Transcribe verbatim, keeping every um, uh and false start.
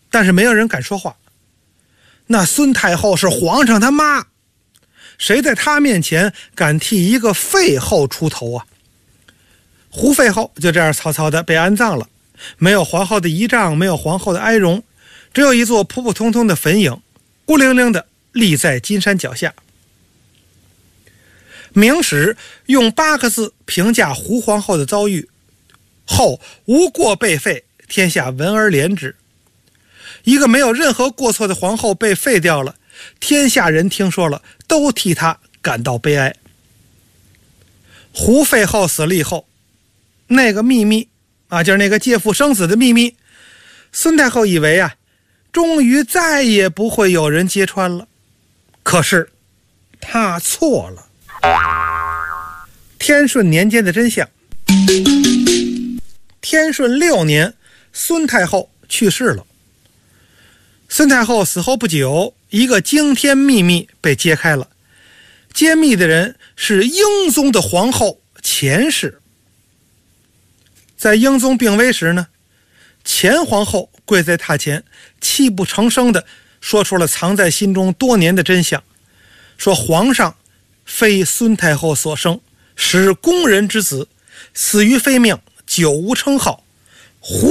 但是没有人敢说话。那孙太后是皇上他妈，谁在他面前敢替一个废后出头啊？胡废后就这样草草的被安葬了，没有皇后的仪仗，没有皇后的哀容，只有一座普普通通的坟茔，孤零零的立在金山脚下。明史用八个字评价胡皇后的遭遇：后无过被废，天下闻而怜之。一个没有任何过错的皇后被废掉了，天下人听说了都替她感到悲哀。胡废后死了以后，那个秘密啊，就是那个借腹生子的秘密，孙太后以为啊，终于再也不会有人揭穿了。可是她错了。天顺年间的真相：天顺六年，孙太后去世了。孙太后死后不久，一个惊天秘密被揭开了。揭秘的人是英宗的皇后钱氏。在英宗病危时呢，钱皇后跪在榻前，泣不成声地说出了藏在心中多年的真相，说皇上非孙太后所生，是宫人之子，死于非命，久无称号。胡